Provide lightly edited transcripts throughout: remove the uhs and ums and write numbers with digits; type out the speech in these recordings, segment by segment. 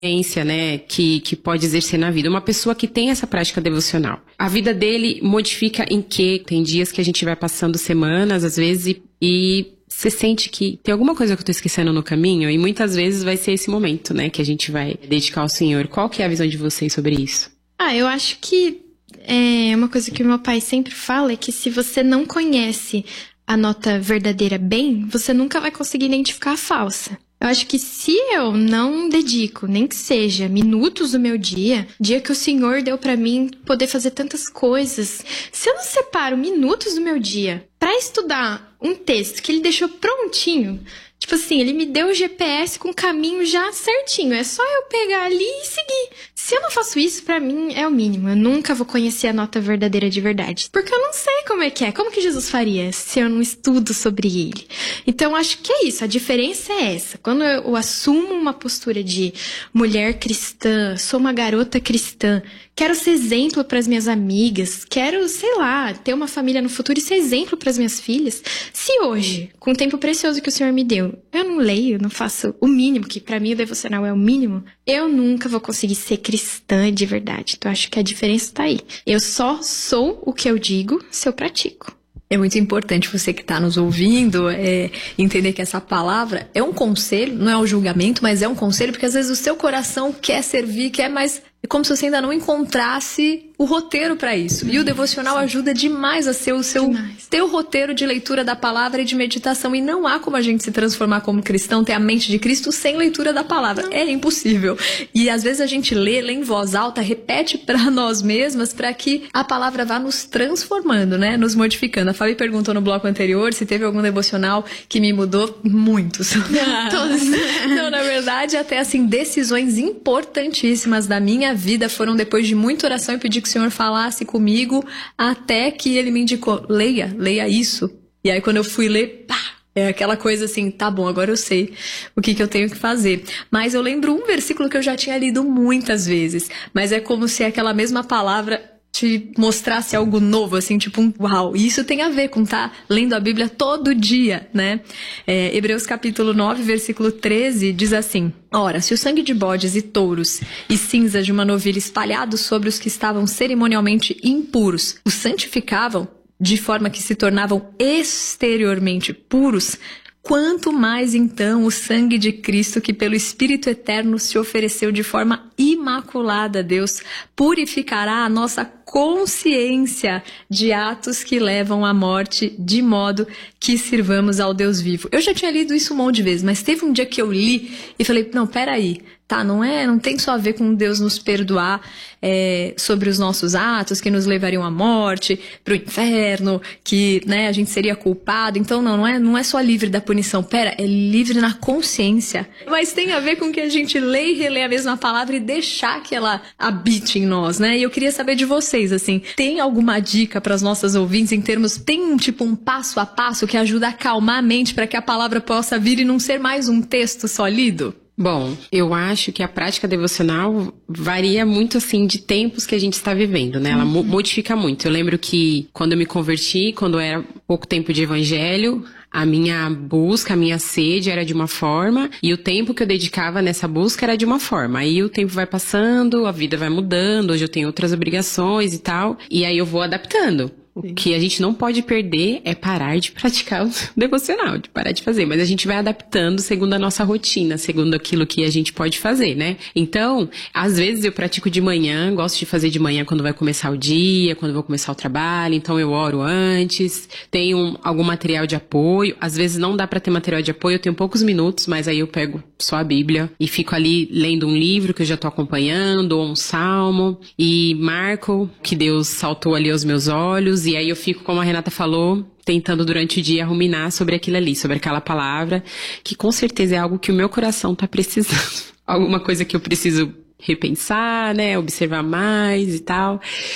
né, que pode exercer na vida. Uma pessoa que tem essa prática devocional. A vida dele modifica em quê? Tem dias que a gente vai passando semanas, às vezes, e você sente que tem alguma coisa que eu tô esquecendo no caminho, e muitas vezes vai ser esse momento, né, que a gente vai dedicar ao Senhor. Qual que é a visão de vocês sobre isso? Eu acho que uma coisa que o meu pai sempre fala é que se você não conhece a nota verdadeira bem, você nunca vai conseguir identificar a falsa. Eu acho que se eu não dedico, nem que seja minutos do meu dia que o Senhor deu pra mim poder fazer tantas coisas, se eu não separo minutos do meu dia pra estudar um texto que ele deixou prontinho, tipo assim, ele me deu o GPS com o caminho já certinho, é só eu pegar ali e seguir. Se eu não faço isso, pra mim é o mínimo. Eu nunca vou conhecer a nota verdadeira de verdade, porque eu não sei como é. Como que Jesus faria se eu não estudo sobre ele? Então, acho que é isso. A diferença é essa. Quando eu assumo uma postura de mulher cristã, sou uma garota cristã, quero ser exemplo para as minhas amigas, quero, sei lá, ter uma família no futuro e ser exemplo para as minhas filhas. Se hoje, com o tempo precioso que o Senhor me deu, eu não leio, não faço o mínimo, que para mim o devocional é o mínimo, eu nunca vou conseguir ser cristã de verdade. Então, acho que a diferença tá aí. Eu só sou o que eu digo se eu pratico. É muito importante você que está nos ouvindo entender que essa palavra é um conselho, não é um julgamento, mas é um conselho, porque às vezes o seu coração quer servir, quer mais... É como se você ainda não encontrasse o roteiro para isso. E o devocional ajuda demais a ser o teu roteiro de leitura da palavra e de meditação. E não há como a gente se transformar como cristão, ter a mente de Cristo sem leitura da palavra. Não. É impossível. E às vezes a gente lê em voz alta, repete para nós mesmas, para que a palavra vá nos transformando, né? Nos modificando. A Fabi perguntou no bloco anterior se teve algum devocional que me mudou. Muitos. Todos. Então, na verdade, até assim, decisões importantíssimas da minha vida foram depois de muita oração e pedir que o Senhor falasse comigo, até que ele me indicou, leia isso. E aí quando eu fui ler, é aquela coisa assim, tá bom, agora eu sei o que eu tenho que fazer. Mas eu lembro um versículo que eu já tinha lido muitas vezes, mas é como se aquela mesma palavra te mostrasse algo novo, assim, tipo um uau. E isso tem a ver com tá lendo a Bíblia todo dia, né? Hebreus capítulo 9, versículo 13, diz assim: Ora, se o sangue de bodes e touros e cinza de uma novilha espalhados sobre os que estavam cerimonialmente impuros os santificavam, de forma que se tornavam exteriormente puros, quanto mais então o sangue de Cristo, que pelo Espírito Eterno se ofereceu de forma imaculada a Deus, purificará a nossa consciência de atos que levam à morte, de modo que sirvamos ao Deus vivo. Eu já tinha lido isso um monte de vezes, mas teve um dia que eu li e falei, não, peraí, tá, não tem só a ver com Deus nos perdoar sobre os nossos atos que nos levariam à morte, pro inferno, que, né, a gente seria culpado. Então não é só livre da punição, é livre na consciência. Mas tem a ver com que a gente lê e relê a mesma palavra e deixar que ela habite em nós, né? E eu queria saber de vocês, assim, tem alguma dica para as nossas ouvintes em termos, tem um passo a passo que ajuda a acalmar a mente para que a palavra possa vir e não ser mais um texto só lido? Bom, eu acho que a prática devocional varia muito, assim, de tempos que a gente está vivendo, né? Ela modifica muito. Eu lembro que quando eu me converti, quando era pouco tempo de evangelho, a minha busca, a minha sede era de uma forma e o tempo que eu dedicava nessa busca era de uma forma. Aí o tempo vai passando, a vida vai mudando, hoje eu tenho outras obrigações e tal, e aí eu vou adaptando. O que a gente não pode perder é parar de praticar o devocional, de parar de fazer. Mas a gente vai adaptando segundo a nossa rotina, segundo aquilo que a gente pode fazer, né? Então, às vezes eu pratico de manhã, gosto de fazer de manhã quando vai começar o dia, quando vou começar o trabalho. Então eu oro antes, tenho algum material de apoio. Às vezes não dá pra ter material de apoio, eu tenho poucos minutos, mas aí eu pego só a Bíblia e fico ali lendo um livro que eu já tô acompanhando, ou um salmo, e marco que Deus saltou ali aos meus olhos. E aí eu fico, como a Renata falou, tentando durante o dia ruminar sobre aquilo ali, sobre aquela palavra, que com certeza é algo que o meu coração tá precisando. Alguma coisa que eu preciso repensar, né, observar mais e tal.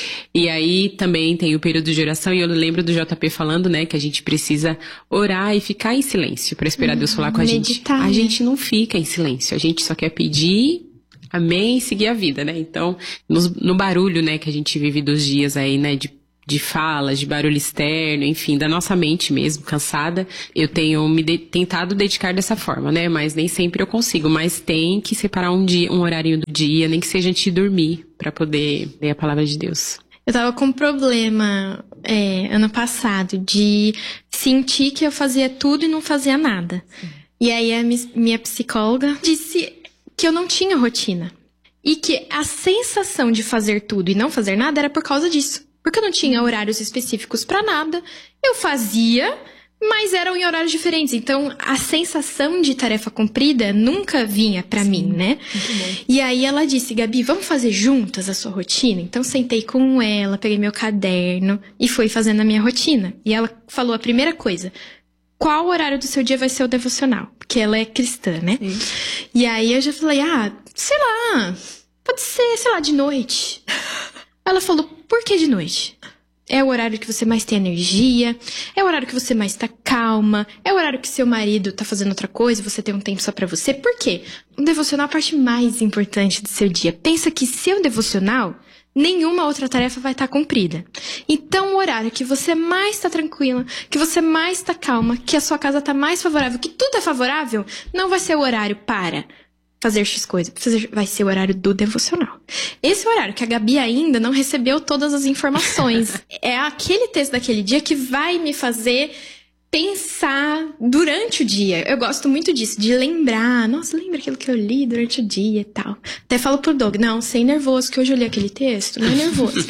E aí também tem o período de oração, e eu lembro do JP falando, né, que a gente precisa orar e ficar em silêncio para esperar Deus falar com a gente. A gente não fica em silêncio, a gente só quer pedir, amém, e seguir a vida, né? Então, no barulho, né, que a gente vive dos dias aí, né, de de falas, de barulho externo, enfim, da nossa mente mesmo, cansada, eu tenho tentado dedicar dessa forma, né? Mas nem sempre eu consigo, mas tem que separar um horário do dia, nem que seja antes de dormir, pra poder ler a palavra de Deus. Eu tava com um problema ano passado de sentir que eu fazia tudo e não fazia nada. E aí a minha psicóloga disse que eu não tinha rotina. E que a sensação de fazer tudo e não fazer nada era por causa disso. Porque eu não tinha horários específicos pra nada. Eu fazia, mas eram em horários diferentes. Então, a sensação de tarefa cumprida nunca vinha pra mim, né? E aí ela disse, Gabi, vamos fazer juntas a sua rotina? Então, sentei com ela, peguei meu caderno e fui fazendo a minha rotina. E ela falou a primeira coisa, qual horário do seu dia vai ser o devocional? Porque ela é cristã, né? Sim. E aí eu já falei, sei lá, pode ser, sei lá, de noite. Ela falou, por que de noite? É o horário que você mais tem energia, é o horário que você mais tá calma, é o horário que seu marido tá fazendo outra coisa, você tem um tempo só pra você. Por quê? Um devocional é a parte mais importante do seu dia. Pensa que seu devocional, nenhuma outra tarefa vai estar cumprida. Então, o horário que você mais tá tranquila, que você mais tá calma, que a sua casa tá mais favorável, que tudo é favorável, não vai ser o horário para fazer X coisa, vai ser o horário do devocional. Esse horário que a Gabi ainda não recebeu todas as informações. É aquele texto daquele dia que vai me fazer pensar durante o dia. Eu gosto muito disso, de lembrar. Nossa, lembra aquilo que eu li durante o dia e tal. Até falo pro Doug, não, sem nervoso, que hoje eu li aquele texto, não é nervoso.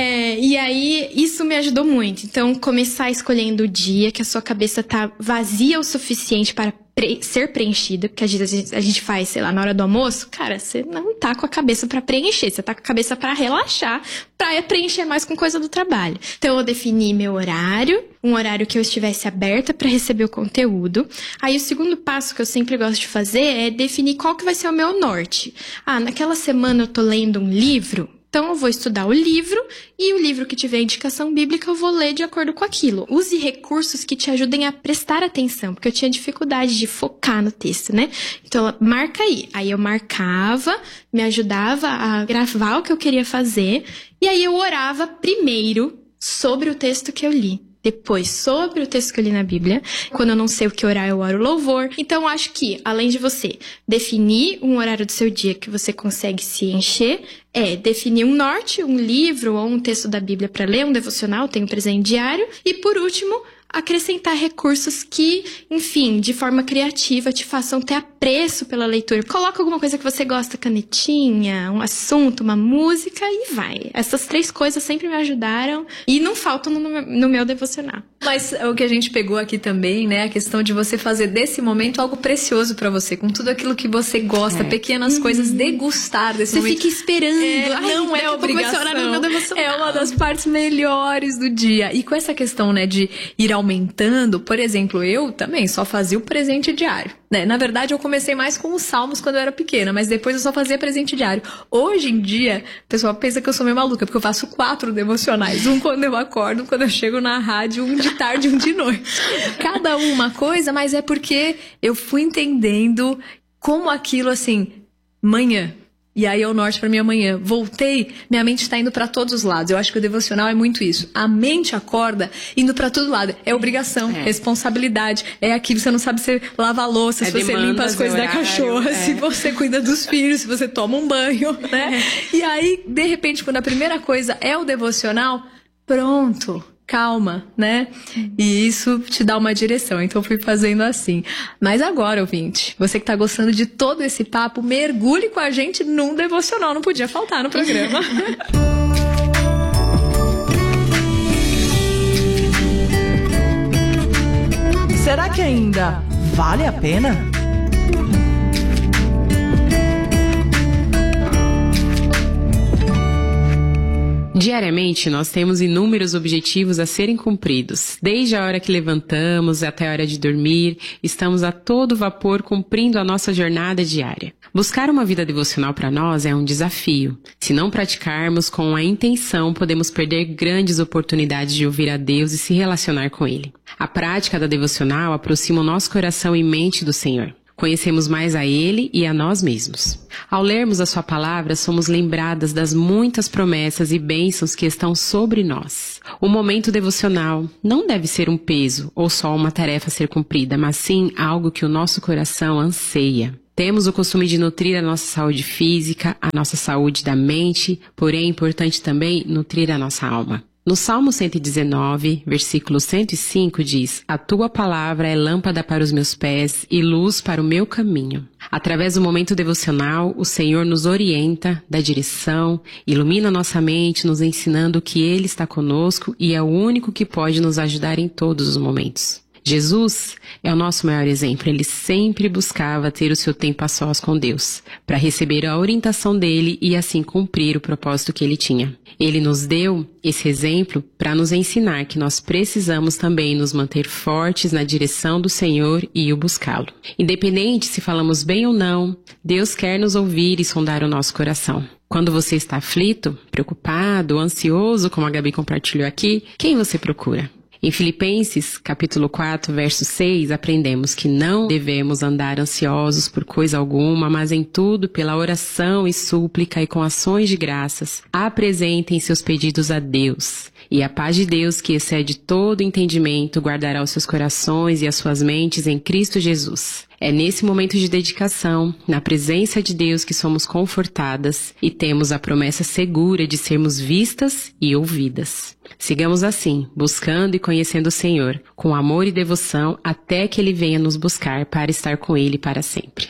E aí, isso me ajudou muito. Então, começar escolhendo o dia que a sua cabeça tá vazia o suficiente para ser preenchida, porque às vezes a gente faz, sei lá, na hora do almoço, cara, você não tá com a cabeça pra preencher, você tá com a cabeça pra relaxar, pra preencher mais com coisa do trabalho. Então eu defini meu horário, um horário que eu estivesse aberta pra receber o conteúdo. Aí o segundo passo que eu sempre gosto de fazer é definir qual que vai ser o meu norte. Naquela semana eu tô lendo um livro, então eu vou estudar o livro e o livro que tiver indicação bíblica eu vou ler de acordo com aquilo. Use recursos que te ajudem a prestar atenção, porque eu tinha dificuldade de focar no texto, né? Então ela marca aí. Aí eu marcava, me ajudava a gravar o que eu queria fazer e aí eu orava primeiro sobre o texto que eu li. Depois, sobre o texto que eu li na Bíblia. Quando eu não sei o que orar, eu oro louvor. Então, eu acho que, além de você definir um horário do seu dia que você consegue se encher, definir um norte, um livro ou um texto da Bíblia para ler, um devocional, tem um presente diário. E, por último, acrescentar recursos que, enfim, de forma criativa te façam ter apreço pela leitura. Coloca alguma coisa que você gosta, canetinha, um assunto, uma música e vai. Essas 3 coisas sempre me ajudaram e não faltam no meu devocional. Mas o que a gente pegou aqui também, né, a questão de você fazer desse momento algo precioso pra você, com tudo aquilo que você gosta, pequenas coisas, degustar desse momento. Você fica esperando. Não é obrigação. É uma das partes melhores do dia. E com essa questão, né, de ir aumentando, por exemplo, eu também só fazia o presente diário, né? Na verdade, eu comecei mais com os salmos quando eu era pequena, mas depois eu só fazia presente diário. Hoje em dia, o pessoal pensa que eu sou meio maluca, porque eu faço 4 devocionais. Um quando eu acordo, um quando eu chego na rádio, um de tarde e um de noite. Cada uma coisa, mas é porque eu fui entendendo como aquilo, assim, manhã. E aí é o norte pra minha manhã. Voltei, minha mente tá indo pra todos os lados. Eu acho que o devocional é muito isso. A mente acorda indo pra todo lado. É obrigação, responsabilidade. É aquilo, você não sabe se você lava a louça, se você limpa as coisas da cachorra, se você cuida dos filhos, se você toma um banho, né? E aí, de repente, quando a primeira coisa é o devocional, pronto. Calma, né? E isso te dá uma direção. Então, eu fui fazendo assim. Mas agora, ouvinte, você que tá gostando de todo esse papo, mergulhe com a gente num devocional. Não podia faltar no programa. Será que ainda vale a pena? Diariamente, nós temos inúmeros objetivos a serem cumpridos. Desde a hora que levantamos até a hora de dormir, estamos a todo vapor cumprindo a nossa jornada diária. Buscar uma vida devocional para nós é um desafio. Se não praticarmos com a intenção, podemos perder grandes oportunidades de ouvir a Deus e se relacionar com Ele. A prática da devocional aproxima o nosso coração e mente do Senhor. Conhecemos mais a Ele e a nós mesmos. Ao lermos a sua palavra, somos lembradas das muitas promessas e bênçãos que estão sobre nós. O momento devocional não deve ser um peso ou só uma tarefa a ser cumprida, mas sim algo que o nosso coração anseia. Temos o costume de nutrir a nossa saúde física, a nossa saúde da mente, porém é importante também nutrir a nossa alma. No Salmo 119, versículo 105 diz: A tua palavra é lâmpada para os meus pés e luz para o meu caminho. Através do momento devocional, o Senhor nos orienta, dá direção, ilumina nossa mente, nos ensinando que Ele está conosco e é o único que pode nos ajudar em todos os momentos. Jesus é o nosso maior exemplo. Ele sempre buscava ter o seu tempo a sós com Deus, para receber a orientação dele e assim cumprir o propósito que ele tinha. Ele nos deu esse exemplo para nos ensinar que nós precisamos também nos manter fortes na direção do Senhor e o buscá-lo. Independente se falamos bem ou não, Deus quer nos ouvir e sondar o nosso coração. Quando você está aflito, preocupado, ansioso, como a Gabi compartilhou aqui, quem você procura? Em Filipenses, capítulo 4, verso 6, aprendemos que não devemos andar ansiosos por coisa alguma, mas em tudo, pela oração e súplica e com ações de graças, apresentem seus pedidos a Deus. E a paz de Deus, que excede todo entendimento, guardará os seus corações e as suas mentes em Cristo Jesus. É nesse momento de dedicação, na presença de Deus, que somos confortadas e temos a promessa segura de sermos vistas e ouvidas. Sigamos assim, buscando e conhecendo o Senhor, com amor e devoção, até que Ele venha nos buscar para estar com Ele para sempre.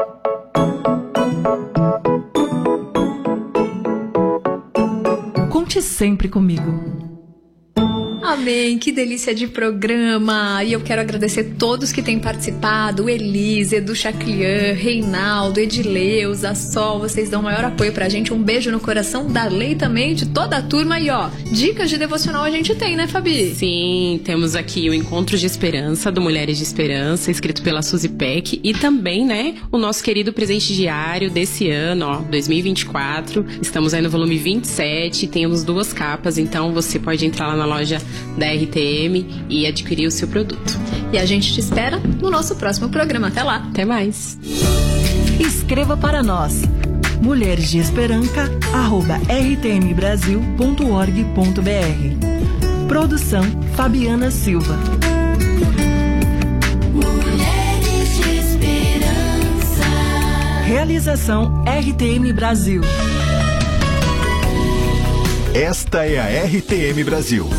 Conte sempre comigo. Amém, que delícia de programa! E eu quero agradecer todos que têm participado, Elise, Edu Chaclian, Reinaldo, Edileuza, Sol, vocês dão maior apoio pra gente, um beijo no coração, Darley também, de toda a turma. E ó, dicas de devocional a gente tem, né, Fabi? Sim, temos aqui o Encontro de Esperança, do Mulheres de Esperança, escrito pela Suzy Peck, e também, né, o nosso querido presente diário desse ano, ó, 2024, estamos aí no volume 27, temos 2 capas, então você pode entrar lá na loja da RTM e adquirir o seu produto. E a gente te espera no nosso próximo programa. Até lá. Até mais. Escreva para nós. mulheresdeesperanca@rtmbrasil.org.br. Produção Fabiana Silva. Mulheres de Esperança. Realização RTM Brasil. Esta é a RTM Brasil.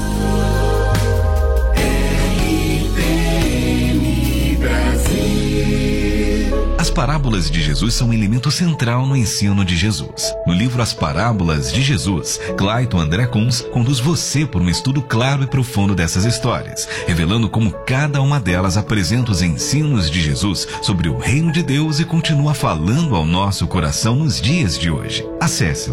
As parábolas de Jesus são um elemento central no ensino de Jesus. No livro As Parábolas de Jesus, Clayton André Kunz conduz você por um estudo claro e profundo dessas histórias, revelando como cada uma delas apresenta os ensinos de Jesus sobre o reino de Deus e continua falando ao nosso coração nos dias de hoje. Acesse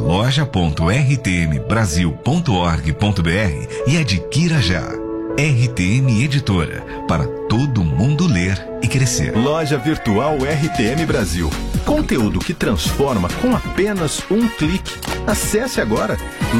loja.rtmbrasil.org.br e adquira já. RTM Editora, para todo mundo ler e crescer. Loja Virtual RTM Brasil. Conteúdo que transforma com apenas um clique. Acesse agora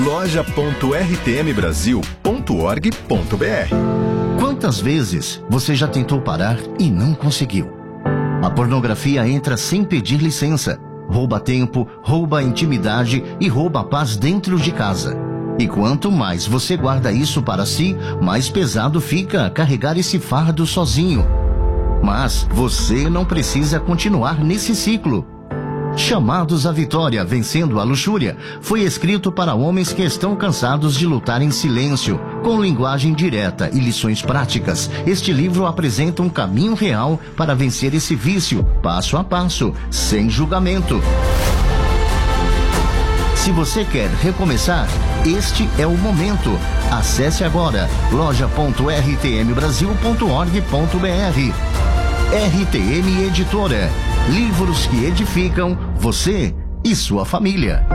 loja.rtmbrasil.org.br. Quantas vezes você já tentou parar e não conseguiu? A pornografia entra sem pedir licença, rouba tempo, rouba intimidade e rouba a paz dentro de casa. E quanto mais você guarda isso para si, mais pesado fica carregar esse fardo sozinho. Mas você não precisa continuar nesse ciclo. Chamados à Vitória, Vencendo a Luxúria, foi escrito para homens que estão cansados de lutar em silêncio, com linguagem direta e lições práticas. Este livro apresenta um caminho real para vencer esse vício, passo a passo, sem julgamento. Se você quer recomeçar, este é o momento. Acesse agora loja.rtmbrasil.org.br. RTM Editora. Livros que edificam você e sua família.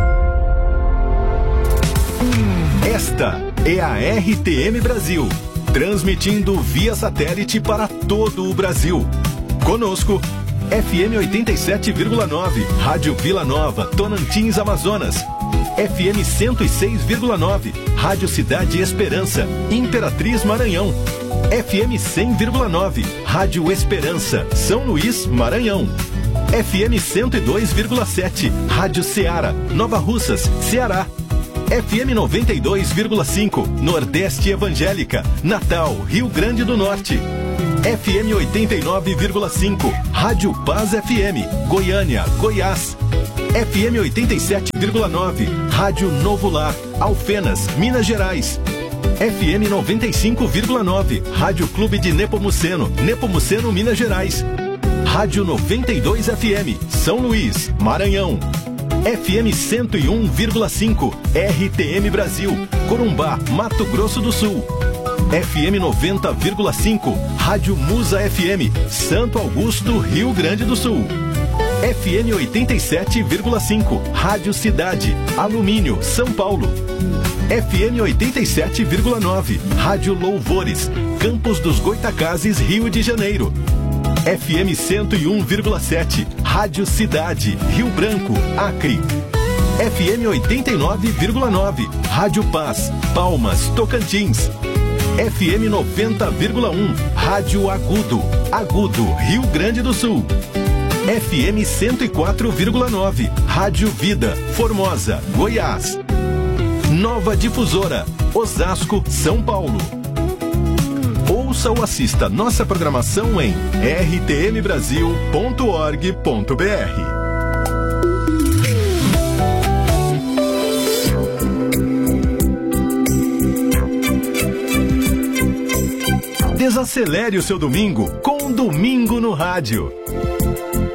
Esta é a RTM Brasil, transmitindo via satélite para todo o Brasil. Conosco, FM 87,9, Rádio Vila Nova, Tonantins, Amazonas. FM 106,9, Rádio Cidade Esperança, Imperatriz Maranhão. FM 100,9, Rádio Esperança, São Luís, Maranhão. FM 102,7, Rádio Ceará, Nova Russas, Ceará. FM 92,5, Nordeste Evangélica, Natal, Rio Grande do Norte. FM 89,5, Rádio Paz FM, Goiânia, Goiás. FM 87,9, Rádio Novo Lar, Alfenas, Minas Gerais. FM 95,9, Rádio Clube de Nepomuceno, Nepomuceno, Minas Gerais. Rádio 92 FM, São Luís, Maranhão. FM 101,5, RTM Brasil, Corumbá, Mato Grosso do Sul. FM 90,5, Rádio Musa FM, Santo Augusto, Rio Grande do Sul. FM 87,5, Rádio Cidade, Alumínio, São Paulo. FM 87,9, Rádio Louvores, Campos dos Goitacazes, Rio de Janeiro. FM 101,7, Rádio Cidade, Rio Branco, Acre. FM 89,9, Rádio Paz, Palmas, Tocantins. FM 90,1, Rádio Agudo, Agudo, Rio Grande do Sul. FM 104,9, Rádio Vida, Formosa, Goiás. Nova Difusora, Osasco, São Paulo. Ouça ou assista nossa programação em rtmbrasil.org.br. Desacelere o seu domingo com Domingo no Rádio.